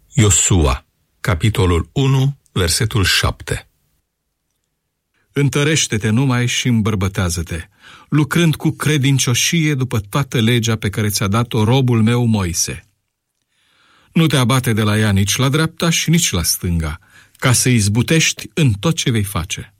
Iosua, capitolul 1, versetul 7. Întărește-te numai și îmbărbătează-te, lucrând cu credincioșie după toată legea pe care ți-a dat-o robul meu Moise. Nu te abate de la ea nici la dreapta și nici la stânga, ca să izbutești în tot ce vei face.